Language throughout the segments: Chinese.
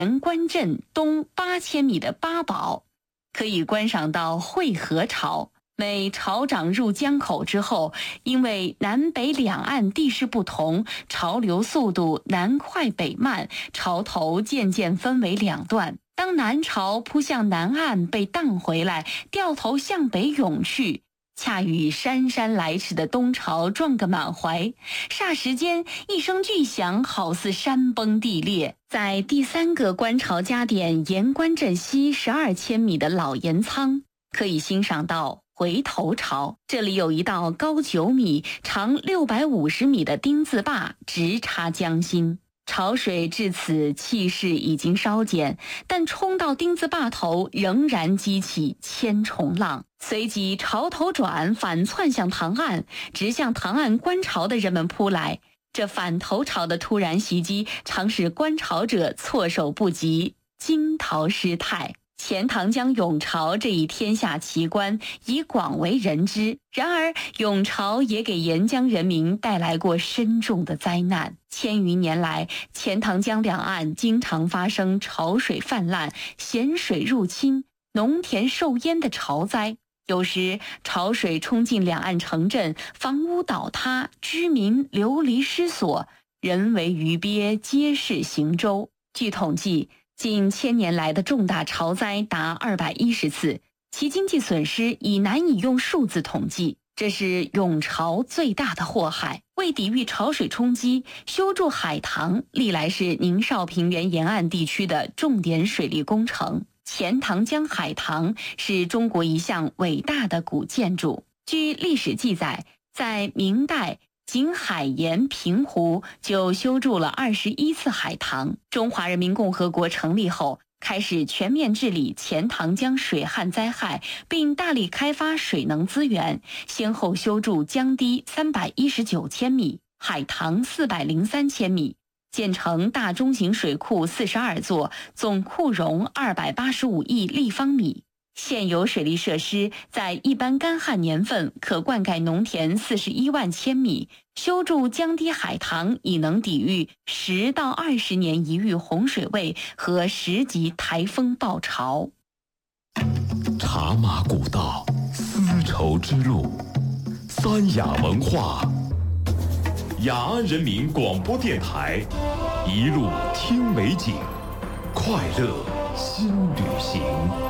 盐官镇东8000米的八堡，可以观赏到汇河潮。每潮涨入江口之后，因为南北两岸地势不同，潮流速度南快北慢，潮头渐渐分为两段。当南潮扑向南岸被荡回来，掉头向北涌去，恰与姗姗来迟的东潮撞个满怀。霎时间，一声巨响，好似山崩地裂。在第3个观潮佳点盐官镇西12千米的老盐仓，可以欣赏到回头潮。这里有一道高9米、长650米的丁字坝直插江心。潮水至此气势已经稍减，但冲到丁字坝头仍然激起千重浪，随即潮头转，反窜向塘岸，直向塘岸观潮的人们扑来。这反头潮的突然袭击，常使观潮者措手不及，惊涛失态。钱塘江涌潮这一天下奇观已广为人知，然而涌潮也给沿江人民带来过深重的灾难。千余年来，钱塘江两岸经常发生潮水泛滥、咸水入侵、农田受淹的潮灾。有时潮水冲进两岸城镇，房屋倒塌，居民流离失所，人为鱼鳖皆是行舟。据统计，近1000年来的重大潮灾达210次，其经济损失已难以用数字统计。这是涌潮最大的祸害。为抵御潮水冲击，修筑海塘历来是宁绍平原沿岸地区的重点水利工程。钱塘江海塘是中国一项伟大的古建筑。据历史记载，在明代仅海盐平湖就修筑了21次海塘。中华人民共和国成立后，开始全面治理钱塘江水旱灾害，并大力开发水能资源，先后修筑江堤319千米、海塘403千米，建成大中型水库42座，总库容285亿立方米。现有水利设施在一般干旱年份可灌溉农田41万千米，修筑江堤海塘已能抵御10到20年一遇洪水位和10级台风暴潮。 茶马古道，丝绸之路，三雅文化，雅安人民广播电台，一路听美景，快乐新旅行。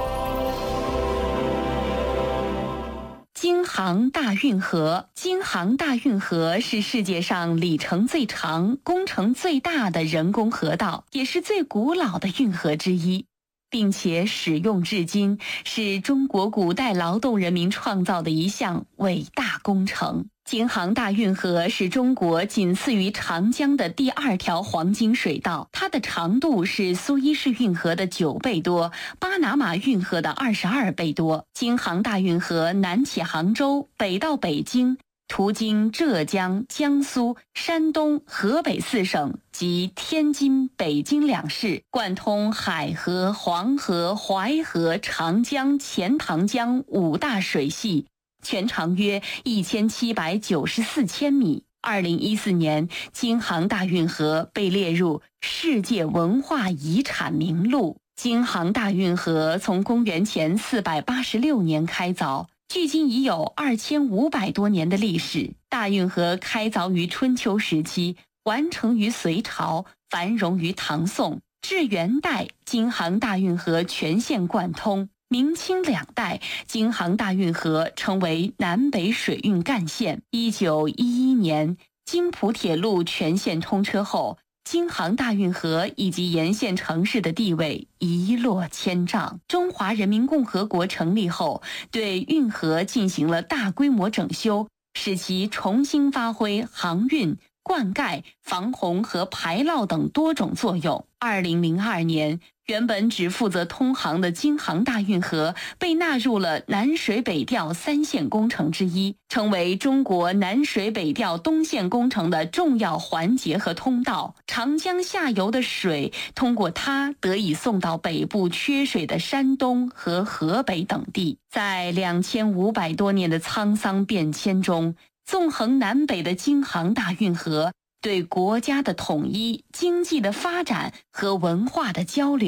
京杭大运河，京杭大运河是世界上里程最长、工程最大的人工河道，也是最古老的运河之一，并且使用至今，是中国古代劳动人民创造的一项伟大工程。京杭大运河是中国仅次于长江的第2条黄金水道，它的长度是苏伊士运河的9倍多，巴拿马运河的22倍多。京杭大运河南起杭州，北到北京，途经浙江、江苏、山东、河北4省及天津、北京2市，贯通海河、黄河、淮河、长江、钱塘江5大水系，全长约1794千米。2014年，京杭大运河被列入世界文化遗产名录。京杭大运河从公元前486年开凿，距今已有2500多年的历史。大运河开凿于春秋时期，完成于隋朝，繁荣于唐宋。至元代，京杭大运河全线贯通。明清2代，京杭大运河成为南北水运干线。1911年，京蒲铁路全线通车后，京杭大运河以及沿线城市的地位一落千丈。中华人民共和国成立后，对运河进行了大规模整修，使其重新发挥航运、灌溉、防洪和排涝等多种作用。2002年，原本只负责通航的京杭大运河被纳入了南水北调3线工程之一，成为中国南水北调东线工程的重要环节和通道。长江下游的水通过它得以送到北部缺水的山东和河北等地。在2500多年的沧桑变迁中，纵横南北的京杭大运河对国家的统一、经济的发展和文化的交流